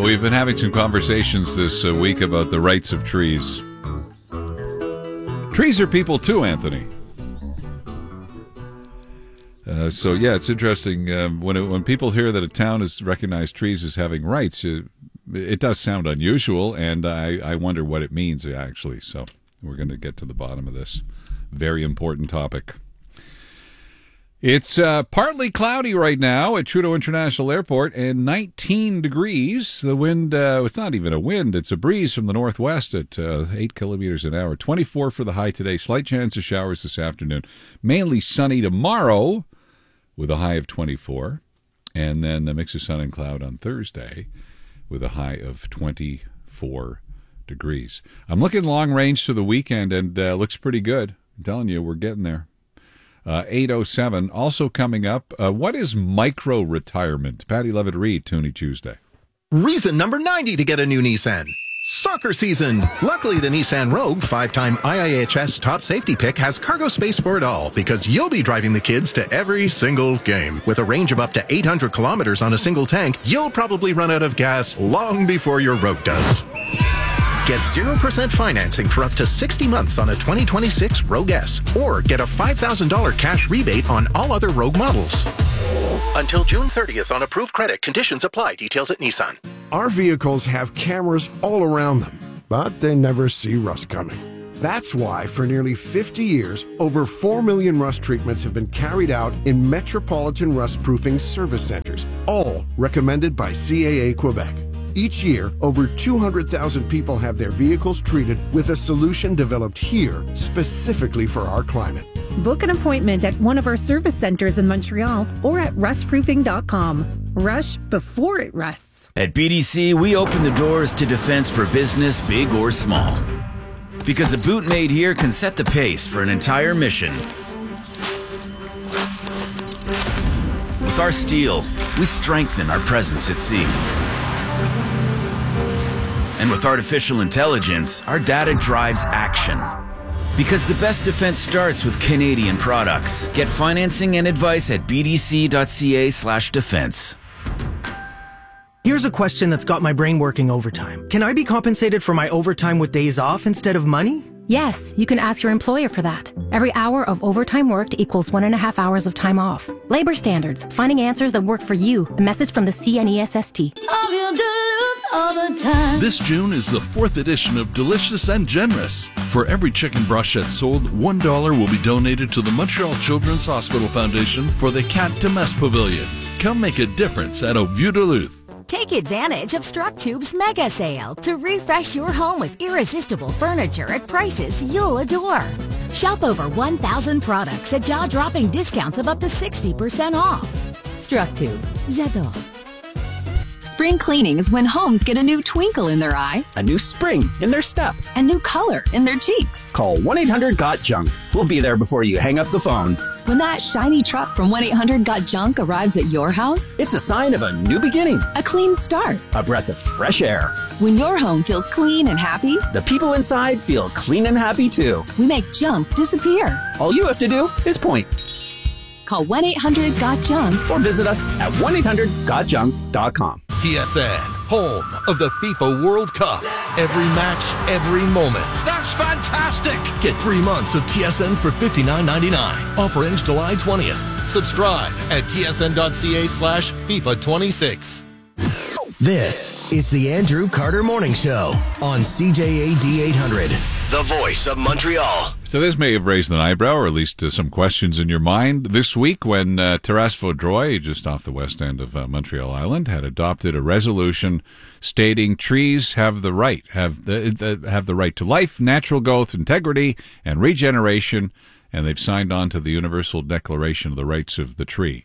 We've been having some conversations this week about the rights of trees. Trees are people too, Anthony. So yeah, it's interesting when people hear that a town has recognized trees as having rights. It does sound unusual, and I wonder what it means actually. So we're going to get to the bottom of this very important topic. It's partly cloudy right now at Trudeau International Airport and 19 degrees. The wind, it's not even a wind, it's a breeze from the northwest at 8 kilometers an hour. 24 for the high today. Slight chance of showers this afternoon. Mainly sunny tomorrow with a high of 24. And then a mix of sun and cloud on Thursday with a high of 24 degrees. I'm looking long range to the weekend and looks pretty good. I'm telling you, we're getting there. 8:07. Also coming up, what is micro-retirement? Patty Levitt-Reid, Toonie Tuesday. Reason number 90 to get a new Nissan. Soccer season. Luckily, the Nissan Rogue, 5-time IIHS top safety pick, has cargo space for it all because you'll be driving the kids to every single game. With a range of up to 800 kilometers on a single tank, you'll probably run out of gas long before your Rogue does. Get 0% financing for up to 60 months on a 2026 Rogue S, or get a $5,000 cash rebate on all other Rogue models. Until June 30th on approved credit. Conditions apply. Details at Nissan. Our vehicles have cameras all around them, but they never see rust coming. That's why, for nearly 50 years, over 4 million rust treatments have been carried out in metropolitan rust-proofing service centers, all recommended by CAA Quebec. Each year, over 200,000 people have their vehicles treated with a solution developed here specifically for our climate. Book an appointment at one of our service centers in Montreal or at rustproofing.com. Rush before it rusts. At BDC, we open the doors to defense for business, big or small. Because a boot made here can set the pace for an entire mission. With our steel, we strengthen our presence at sea. And with artificial intelligence, our data drives action. Because the best defense starts with Canadian products. Get financing and advice at bdc.ca/defense. Here's a question that's got my brain working overtime. Can I be compensated for my overtime with days off instead of money? Yes, you can ask your employer for that. Every hour of overtime worked equals 1.5 hours of time off. Labor standards, finding answers that work for you. A message from the CNESST. This June is the 4th edition of Delicious and Generous. For every chicken brochette sold, $1 will be donated to the Montreal Children's Hospital Foundation for the Cat de Messe Pavilion. Come make a difference at Au Vieux Duluth. Take advantage of Structube's mega sale to refresh your home with irresistible furniture at prices you'll adore. Shop over 1,000 products at jaw-dropping discounts of up to 60% off. Structube. J'adore. Spring cleaning is when homes get a new twinkle in their eye, a new spring in their step, a new color in their cheeks. Call 1-800-GOT-JUNK. We'll be there before you hang up the phone. When that shiny truck from 1-800-GOT-JUNK arrives at your house, it's a sign of a new beginning, a clean start, a breath of fresh air. When your home feels clean and happy, the people inside feel clean and happy too. We make junk disappear. All you have to do is point. Call 1-800-GOT-JUNK or visit us at 1-800-GOTJUNK.com. TSN, home of the FIFA World Cup. Every match, every moment. That's fantastic! Get 3 months of TSN for $59.99. Offer ends July 20th. Subscribe at tsn.ca/FIFA26. This is the Andrew Carter Morning Show on CJAD 800. The voice of Montreal. So this may have raised an eyebrow, or at least some questions in your mind this week when Terrasse-Vaudreuil, just off the west end of Montreal Island, had adopted a resolution stating trees have the right to life, natural growth, integrity, and regeneration, and they've signed on to the Universal Declaration of the Rights of the Tree.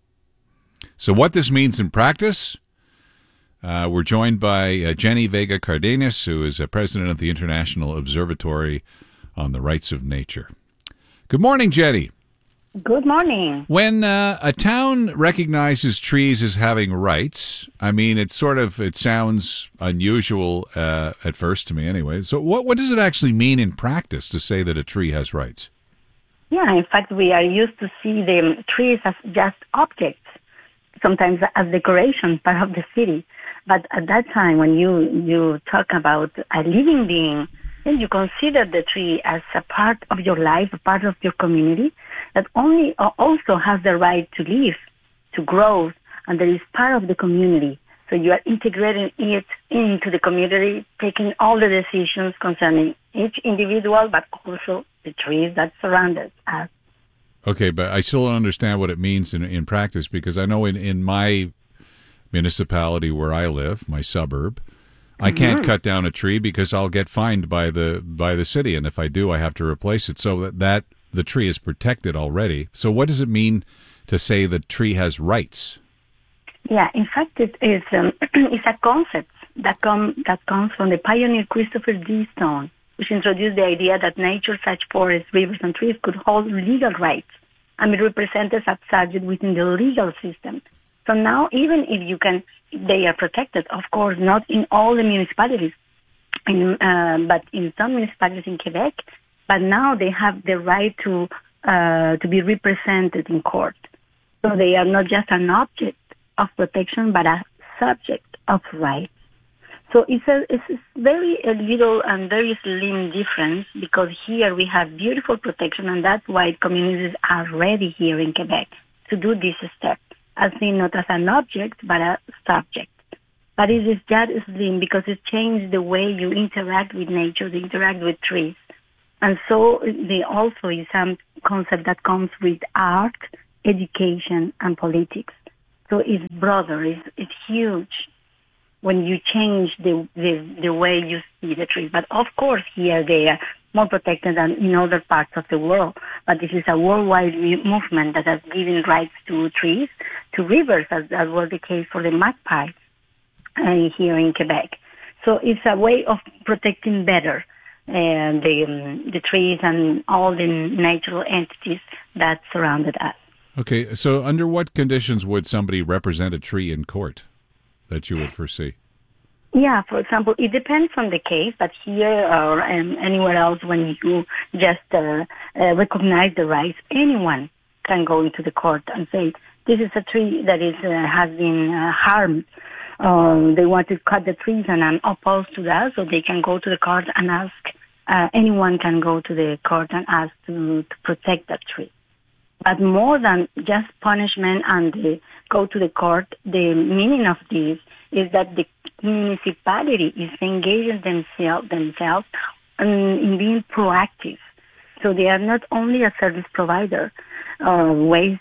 So what this means in practice? We're joined by Jenny Vega Cardenas, who is president of the International Observatory on the Rights of Nature. Good morning, Jenny. Good morning. When a town recognizes trees as having rights, I mean, it sounds unusual at first to me anyway. So what does it actually mean in practice to say that a tree has rights? Yeah, in fact, we are used to see the trees as just objects, sometimes as decoration, part of the city. But at that time, when you talk about a living being, then you consider the tree as a part of your life, a part of your community, that only also has the right to live, to grow, and that is part of the community. So you are integrating it into the community, taking all the decisions concerning each individual, but also the trees that surround us. Okay, but I still don't understand what it means in practice, because I know in my municipality where I live, my suburb, I can't cut down a tree because I'll get fined by the city, and if I do, I have to replace it. So that the tree is protected already. So what does it mean to say the tree has rights? Yeah, in fact, it is it's a concept that comes from the pioneer Christopher D. Stone, which introduced the idea that nature, such forests, rivers, and trees could hold legal rights and be represented as subject within the legal system. So now, even if they are protected, of course, not in all the municipalities, but in some municipalities in Quebec. But now they have the right to be represented in court. So they are not just an object of protection, but a subject of rights. So it's very little and very slim difference, because here we have beautiful protection, and that's why communities are ready here in Quebec to do this step, as seen not as an object, but a subject. But it is just slim because it changed the way you interact with nature, you interact with trees. And so there also is some concept that comes with art, education, and politics. So it's broader, it's huge when you change the way you see the trees. But of course here they are more protected than in other parts of the world. But this is a worldwide movement that has given rights to trees, to rivers, as was the case for the magpie here in Quebec. So it's a way of protecting better the trees and all the natural entities that surrounded us. Okay, so under what conditions would somebody represent a tree in court that you would foresee? Yeah, for example, it depends on the case, but here or anywhere else, when you just recognize the rights, anyone can go into the court and say, this is a tree that has been harmed. They want to cut the trees and I'm opposed to that, so they can go to the court and ask, anyone can go to the court and ask to protect that tree. But more than just punishment and go to the court, the meaning of this is that the municipality is engaging themselves in being proactive. So they are not only a service provider, waste,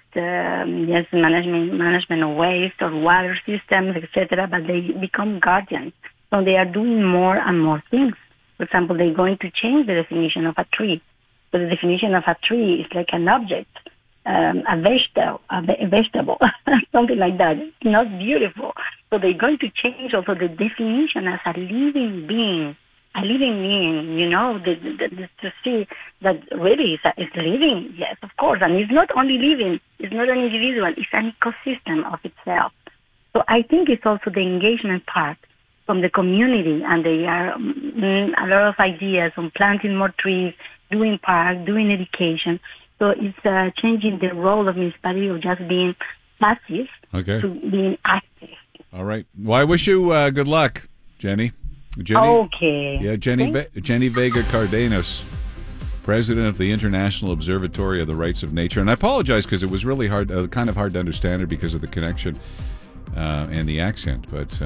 management of waste or water systems, etc., but they become guardians. So they are doing more and more things. For example, they're going to change the definition of a tree. So the definition of a tree is like an object. A vegetable, something like that. It's not beautiful. So they're going to change also the definition as a living being. A living being, to see that really is living, yes, of course. And it's not only living, it's not an individual, it's an ecosystem of itself. So I think it's also the engagement part from the community, and there are a lot of ideas on planting more trees, doing parks, doing education. So it's changing the role of municipality of just being passive to being active. All right. Well, I wish you good luck, Jenny. Okay. Yeah, Jenny Vega Cardenas, president of the International Observatory of the Rights of Nature. And I apologize because it was really hard, kind of hard to understand her because of the connection and the accent. But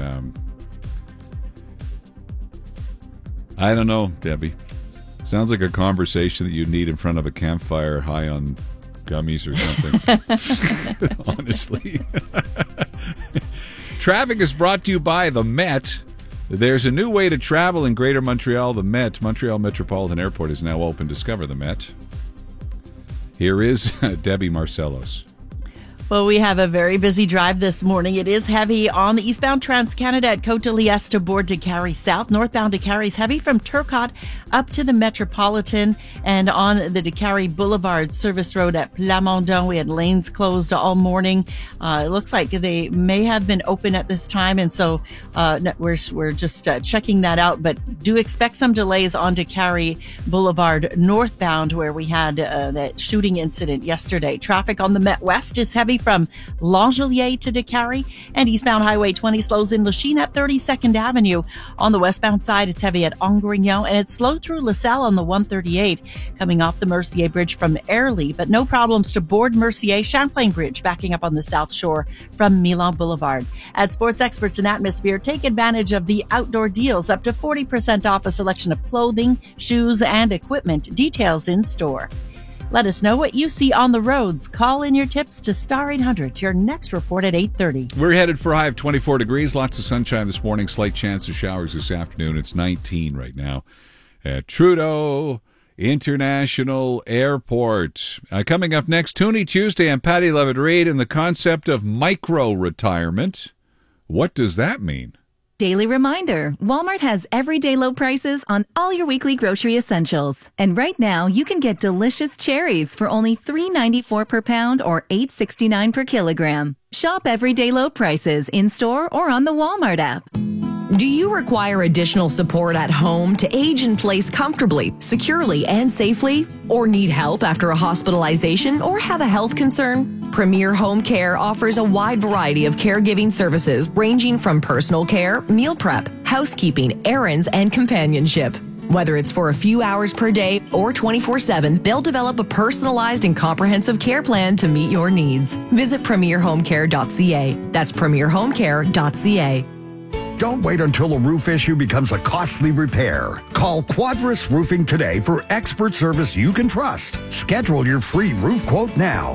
I don't know, Debbie. Sounds like a conversation that you need in front of a campfire high on gummies or something. Honestly. Traffic is brought to you by the Met. There's a new way to travel in Greater Montreal. The Met, Montreal Metropolitan Airport, is now open. Discover the Met. Here is Debbie Marcellos. Well, we have a very busy drive this morning. It is heavy on the eastbound Trans-Canada at Côte de Liesse to Bourg de Carry South. Northbound de Carry is heavy from Turcotte up to the Metropolitan, and on the de Carry Boulevard service road at Plamondon. We had lanes closed all morning. It looks like they may have been open at this time, and so we're just checking that out. But do expect some delays on de Carry Boulevard northbound, where we had that shooting incident yesterday. Traffic on the Met West is heavy from Langelier to Décarie. And eastbound Highway 20 slows in Lachine at 32nd Avenue. On the westbound side, it's heavy at Angrignon, and it's slow through LaSalle on the 138, coming off the Mercier Bridge from Airlie, but no problems to board Mercier Champlain Bridge, backing up on the South Shore from Milan Boulevard. At Sports Experts in Atmosphere, take advantage of the outdoor deals, up to 40% off a selection of clothing, shoes, and equipment. Details in store. Let us know what you see on the roads. Call in your tips to Star 800. Your next report at 8:30. We're headed for a high of 24 degrees. Lots of sunshine this morning. Slight chance of showers this afternoon. It's 19 right now at Trudeau International Airport. Coming up next, Toonie Tuesday and Patty Levitt-Reid and the concept of micro-retirement. What does that mean? Daily reminder, Walmart has everyday low prices on all your weekly grocery essentials. And right now, you can get delicious cherries for only $3.94 per pound or $8.69 per kilogram. Shop everyday low prices in-store or on the Walmart app. Do you require additional support at home to age in place comfortably, securely, and safely? Or need help after a hospitalization or have a health concern? Premier Home Care offers a wide variety of caregiving services ranging from personal care, meal prep, housekeeping, errands, and companionship. Whether it's for a few hours per day or 24/7, they'll develop a personalized and comprehensive care plan to meet your needs. Visit premierhomecare.ca. That's premierhomecare.ca. Don't wait until a roof issue becomes a costly repair. Call Quadris Roofing today for expert service you can trust. Schedule your free roof quote now.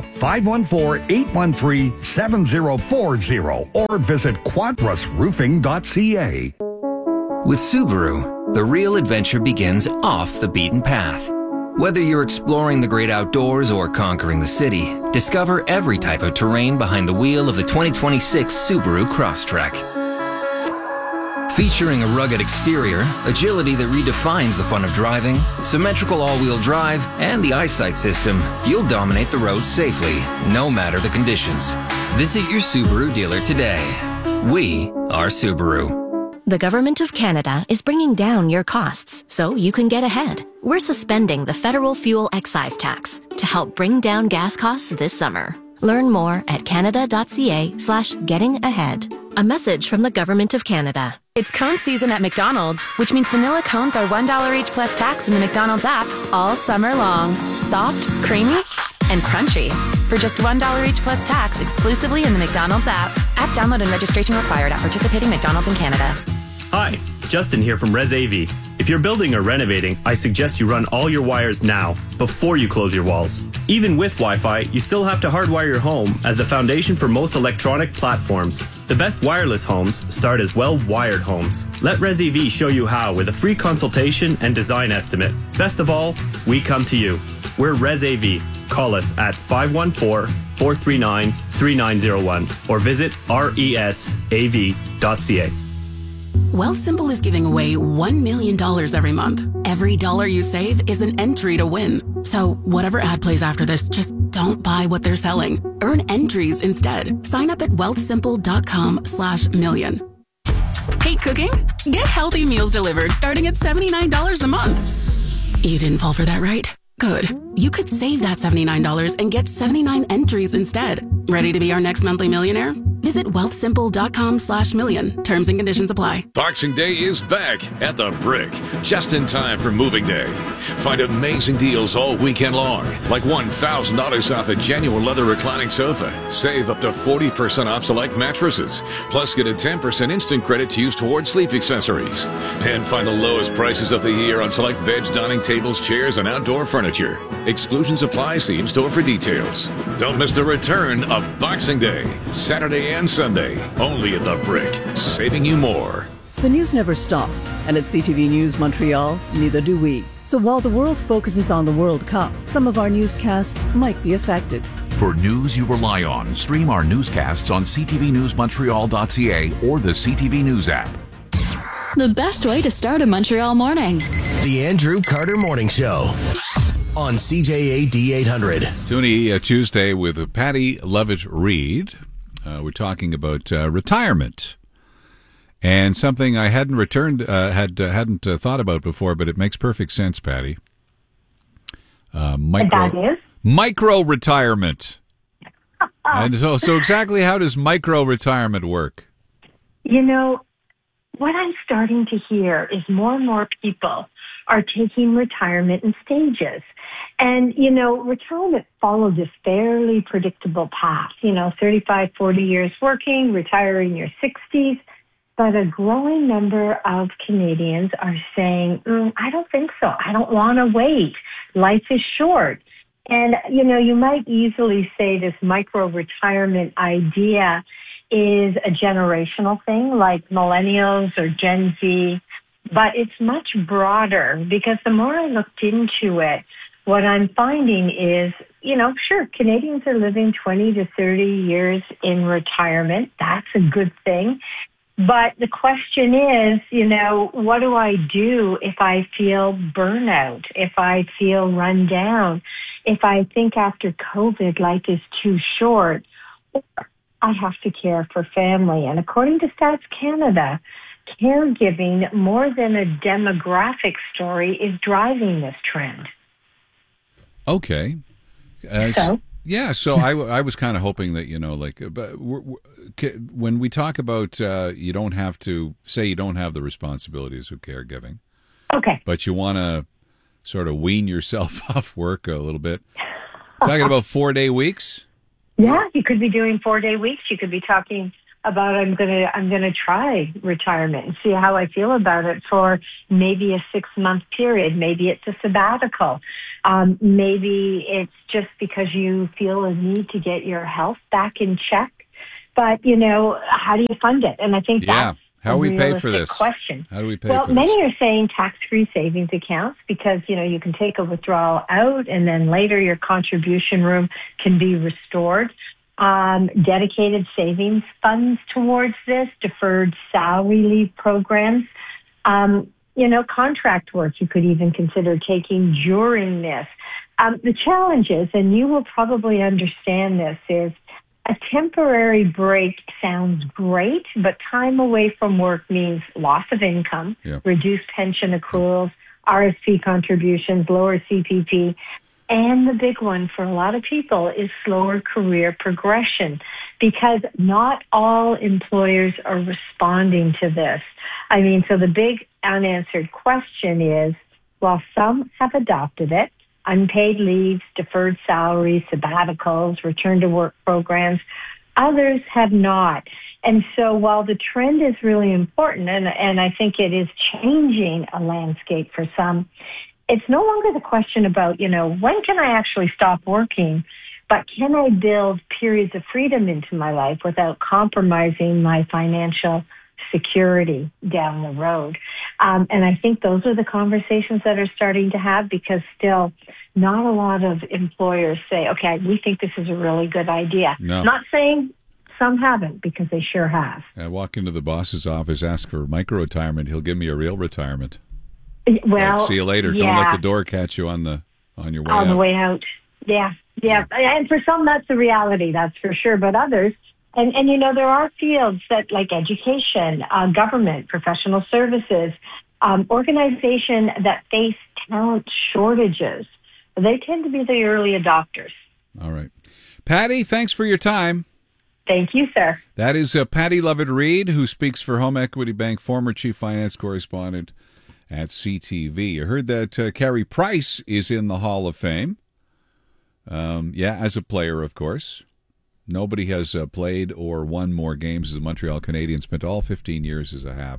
514-813-7040 or visit quadrisroofing.ca. With Subaru, the real adventure begins off the beaten path. Whether you're exploring the great outdoors or conquering the city, discover every type of terrain behind the wheel of the 2026 Subaru Crosstrek. Featuring a rugged exterior, agility that redefines the fun of driving, symmetrical all-wheel drive, and the eyesight system, you'll dominate the roads safely, no matter the conditions. Visit your Subaru dealer today. We are Subaru. The Government of Canada is bringing down your costs so you can get ahead. We're suspending the federal fuel excise tax to help bring down gas costs this summer. Learn more at canada.ca/gettingahead. A message from the Government of Canada. It's cone season at McDonald's, which means vanilla cones are $1 each plus tax in the McDonald's app all summer long. Soft, creamy, and crunchy. For just $1 each plus tax exclusively in the McDonald's app. App download and registration required at participating McDonald's in Canada. Hi, Justin here from Res AV. If you're building or renovating, I suggest you run all your wires now, before you close your walls. Even with Wi-Fi, you still have to hardwire your home as the foundation for most electronic platforms. The best wireless homes start as well-wired homes. Let Res AV show you how with a free consultation and design estimate. Best of all, we come to you. We're Res AV. Call us at 514-439-3901 or visit resav.ca. Wealthsimple is giving away $1 million every month. Every dollar you save is an entry to win. So whatever ad plays after this, just don't buy what they're selling. Earn entries instead. Sign up at wealthsimple.com/million. Hate cooking? Get healthy meals delivered starting at $79 a month. You didn't fall for that, right? Good. You could save that $79 and get 79 entries instead. Ready to be our next monthly millionaire? Visit wealthsimple.com/million. Terms and conditions apply. Boxing Day is back at the Brick, just in time for moving day. Find amazing deals all weekend long, like $1,000 off a genuine leather reclining sofa. Save up to 40% off select mattresses. Plus, get a 10% instant credit to use towards sleep accessories. And find the lowest prices of the year on select beds, dining tables, chairs, and outdoor furniture. Exclusions apply. See in-store for details. Don't miss the return of Boxing Day, Saturday and Sunday, only at the Brick, saving you more. The news never stops, and at CTV News Montreal, neither do we. So while the world focuses on the World Cup, some of our newscasts might be affected. For news you rely on, stream our newscasts on ctvnewsmontreal.ca or the CTV News app. The best way to start a Montreal morning. The Andrew Carter Morning Show on CJAD 800. Toonie Tuesday with Patty Levitt-Reid. We're talking about retirement, and something I hadn't hadn't thought about before, but it makes perfect sense, Patty. Micro retirement. And so exactly how does micro-retirement work? You know, what I'm starting to hear is more and more people are taking retirement in stages. And, you know, retirement followed this fairly predictable path, 35, 40 years working, retiring in your 60s. But a growing number of Canadians are saying, I don't think so. I don't want to wait. Life is short. And, you might easily say this micro-retirement idea is a generational thing like millennials or Gen Z, but it's much broader because the more I looked into it, what I'm finding is, sure, Canadians are living 20 to 30 years in retirement. That's a good thing. But the question is, what do I do if I feel burnout, if I feel run down, if I think after COVID life is too short, or I have to care for family? And according to Stats Canada, caregiving more than a demographic story is driving this trend. Okay. So I was kind of hoping that, but when we talk about you don't have the responsibilities of caregiving. Okay. But you want to sort of wean yourself off work a little bit. Talking about 4-day weeks? Yeah, you could be doing 4-day weeks. You could be talking about I'm gonna try retirement and see how I feel about it for maybe a 6-month period. Maybe it's a sabbatical. Maybe it's just because you feel a need to get your health back in check. But how do you fund it? And I think that's how do we pay for this question. How do we pay for this? Well, many are saying tax-free savings accounts because you can take a withdrawal out and then later your contribution room can be restored. Dedicated savings funds towards this, deferred salary leave programs, contract work you could even consider taking during this. The challenge is, and you will probably understand this, is a temporary break sounds great, but time away from work means loss of income, reduced pension accruals, RSP contributions, lower CPP. And the big one for a lot of people is slower career progression because not all employers are responding to this. So the big unanswered question is, while some have adopted it, unpaid leaves, deferred salaries, sabbaticals, return to work programs, others have not. And so while the trend is really important, and I think it is changing a landscape for some, it's no longer the question about, when can I actually stop working, but can I build periods of freedom into my life without compromising my financial security down the road? And I think those are the conversations that are starting to have because still not a lot of employers say, okay, we think this is a really good idea. No. Not saying some haven't because they sure have. I walk into the boss's office, ask for micro-retirement. He'll give me a real retirement. Well, see you later. Yeah. Don't let the door catch you on your way out. On the way out. Yeah. And for some, that's the reality, that's for sure. But others, and there are fields that like education, government, professional services, organization that face talent shortages. They tend to be the early adopters. All right. Patty, thanks for your time. Thank you, sir. That is Patty Lovett-Reed, who speaks for Home Equity Bank, former chief finance correspondent at CTV. You heard that Carey Price is in the Hall of Fame. As a player, of course. Nobody has played or won more games as the Montreal Canadiens, spent all 15 years as a Hab.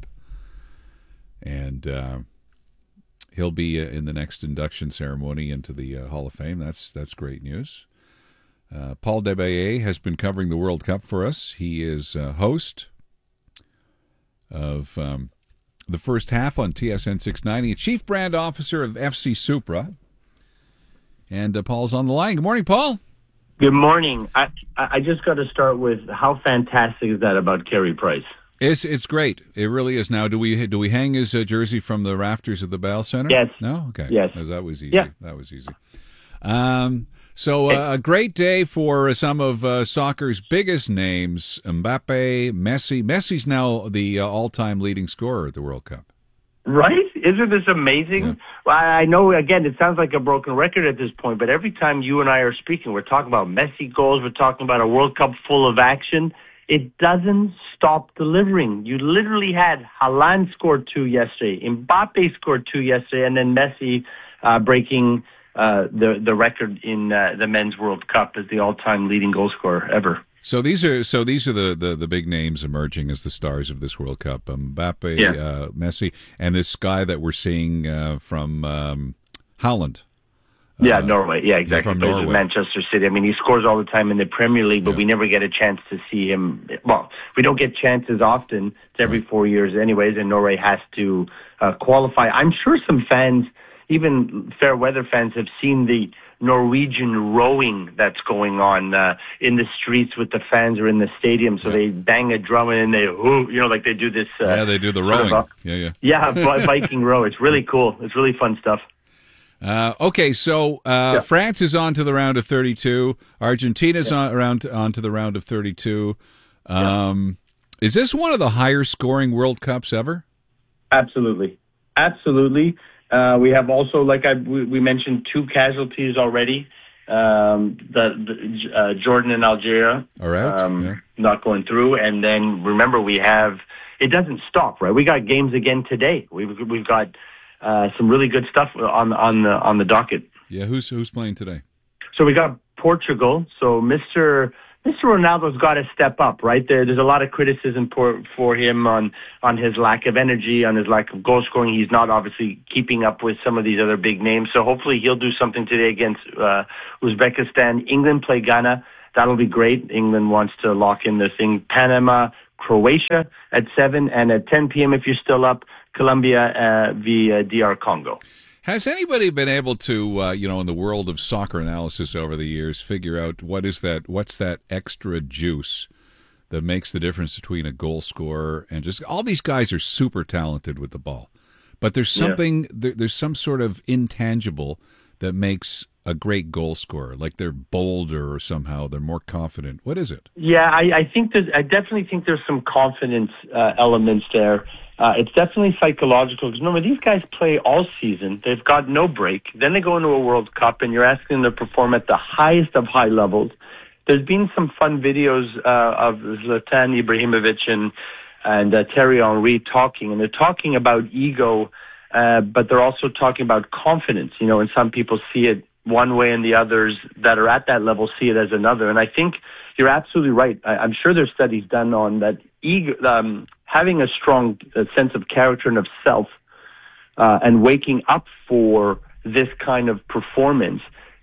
And he'll be in the next induction ceremony into the Hall of Fame. That's great news. Paul Debayer has been covering the World Cup for us. He is host of the first half on TSN 690, chief brand officer of FC Supra. And Paul's on the line. Good morning, Paul. Good morning. I just got to start with how fantastic is that about Carey Price? It's great. It really is. Now, do we hang his jersey from the rafters of the Bell Center? Yes. No? Okay. Yes. That was easy. Yeah. That was easy. So a great day for some of soccer's biggest names, Mbappe, Messi. Messi's now the all-time leading scorer at the World Cup. Right? Isn't this amazing? Yeah. Well, I know, again, it sounds like a broken record at this point, but every time you and I are speaking, we're talking about Messi goals, we're talking about a World Cup full of action. It doesn't stop delivering. You literally had Haaland scored 2 yesterday, Mbappe scored 2 yesterday, and then Messi breaking the record in the Men's World Cup as the all-time leading goal scorer ever. So these are the big names emerging as the stars of this World Cup. Mbappe, Messi, and this guy that we're seeing from Haaland. Norway. Yeah, exactly. From Plays Norway. with Manchester City. I mean, he scores all the time in the Premier League, but we never get a chance to see him. Well, we don't get chances often. It's every 4 years anyways, and Norway has to qualify. I'm sure some fans, even fair weather fans, have seen the Norwegian rowing that's going on in the streets with the fans or in the stadium. So they bang a drum and they, like they do this. They do the rowing. Viking row. It's really cool. It's really fun stuff. Okay, so France is on to the round of 32. Argentina's on to the round of 32. Is this one of the higher scoring World Cups ever? Absolutely. We have also, we mentioned 2 casualties already. The Jordan and Algeria not going through, and then remember it doesn't stop, right? We got games again today. We've got some really good stuff on the docket. Yeah, who's playing today? So we got Portugal. So Mr. Ronaldo's got to step up, right? There's a lot of criticism for him on his lack of energy, on his lack of goal scoring. He's not obviously keeping up with some of these other big names. So hopefully he'll do something today against Uzbekistan. England play Ghana. That'll be great. England wants to lock in the thing. Panama, Croatia at 7, and at 10 p.m. if you're still up, Colombia via DR Congo. Has anybody been able to, in the world of soccer analysis over the years, figure out what's that extra juice that makes the difference between a goal scorer and just all these guys are super talented with the ball, but there's something there's some sort of intangible that makes a great goal scorer, like they're bolder or somehow they're more confident. What is it? Yeah, I definitely think there's some confidence elements there. It's definitely psychological because remember, these guys play all season. They've got no break. Then they go into a World Cup and you're asking them to perform at the highest of high levels. There's been some fun videos of Zlatan Ibrahimovic and Thierry Henry talking, and they're talking about ego, but they're also talking about confidence, and some people see it one way and the others that are at that level see it as another. And I think you're absolutely right. I'm sure there's studies done on that ego, having a strong sense of character and of self, and waking up for this kind of performance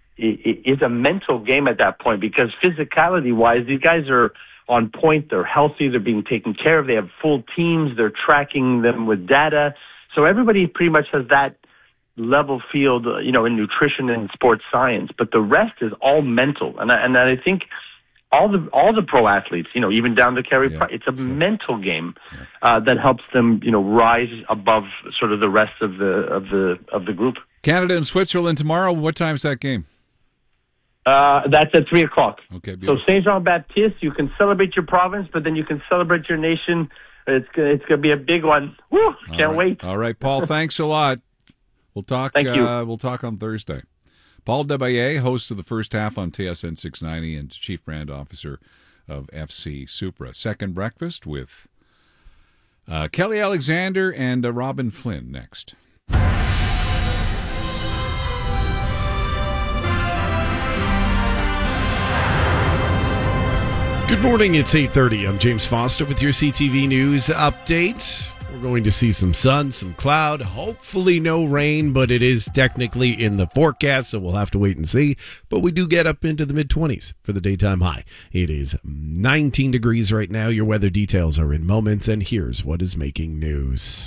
is a mental game at that point, because physicality-wise, these guys are on point, they're healthy, they're being taken care of, they have full teams, they're tracking them with data. So everybody pretty much has that level field, in nutrition and sports science, but the rest is all mental. And I think all the pro athletes, even down to Carey Price, it's a mental game that helps them, rise above sort of the rest of the group. Canada and Switzerland tomorrow. What time's that game? That's at 3:00. Okay, beautiful. So Saint Jean Baptiste, you can celebrate your province, but then you can celebrate your nation. It's gonna be a big one. Woo! Can't wait. All right, Paul. Thanks a lot. We'll talk. Thank you. We'll talk on Thursday. Paul Debayer, host of the first half on TSN 690 and chief brand officer of FC Supra. Second breakfast with Kelly Alexander and Robin Flynn next. Good morning, it's 8:30. I'm James Foster with your CTV News update. We're going to see some sun, some cloud, hopefully no rain, but it is technically in the forecast, so we'll have to wait and see. But we do get up into the mid-20s for the daytime high. It is 19 degrees right now. Your weather details are in moments, and here's what is making news.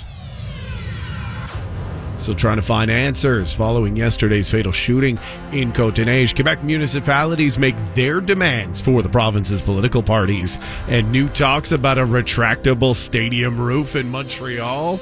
Still trying to find answers following yesterday's fatal shooting in Côte-Neige. Quebec municipalities make their demands for the province's political parties. And new talks about a retractable stadium roof in Montreal.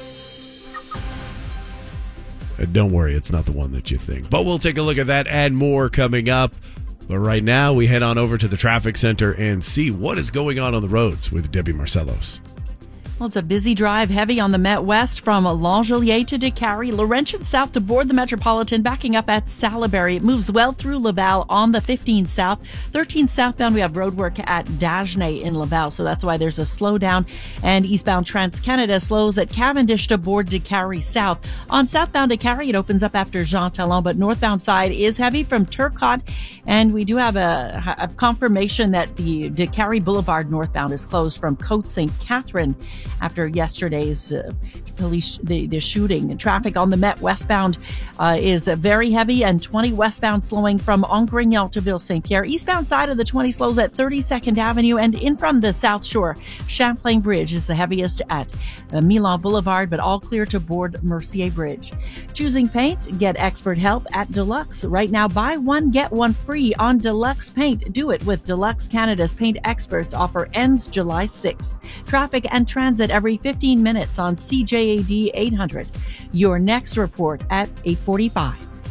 Don't worry, it's not the one that you think. But we'll take a look at that and more coming up. But right now, we head on over to the traffic center and see what is going on the roads with Debbie Marcellos. Well, it's a busy drive, heavy on the Met West from Langelier to Décarie, Laurentian south to board the Metropolitan, backing up at Salaberry. It moves well through Laval on the 15 south. 13 southbound, we have roadwork at Dagenais in Laval, so that's why there's a slowdown. And eastbound TransCanada slows at Cavendish to board Décarie south. On southbound Décarie, it opens up after Jean Talon, but northbound side is heavy from Turcotte. And we do have a confirmation that the Décarie Boulevard northbound is closed from Côte St. Catherine after yesterday's the shooting. And traffic on the Met westbound is very heavy, and 20 westbound slowing from Angrignon to Ville-Saint-Pierre. Eastbound side of the 20 slows at 32nd Avenue, and in from the South Shore, Champlain Bridge is the heaviest at Milan Boulevard, but all clear to board Mercier Bridge. Choosing paint? Get expert help at Deluxe. Right now, buy one, get one free on Deluxe Paint. Do it with Deluxe Canada's paint experts. Offer ends July 6th. Traffic and transit every 15 minutes on CJAD 800. Your next report at 8:45.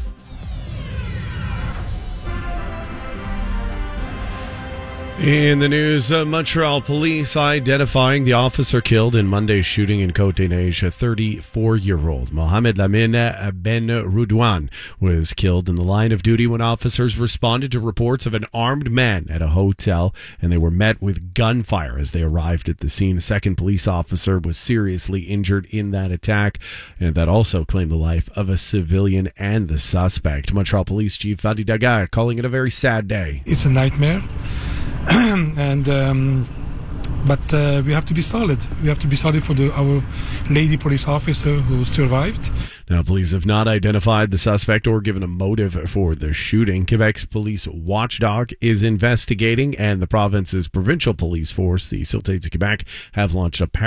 In the news, Montreal police identifying the officer killed in Monday's shooting in Côte-des-Neiges. A 34-year-old Mohamed Lamine Ben Roudouane was killed in the line of duty when officers responded to reports of an armed man at a hotel, and they were met with gunfire as they arrived at the scene. A second police officer was seriously injured in that attack, and that also claimed the life of a civilian and the suspect. Montreal Police Chief Fadi Daguerre calling it a very sad day. It's a nightmare. But we have to be solid. We have to be solid for our lady police officer who survived. Now, police have not identified the suspect or given a motive for the shooting. Quebec's police watchdog is investigating, and the province's provincial police force, the Sûreté du Québec, have launched a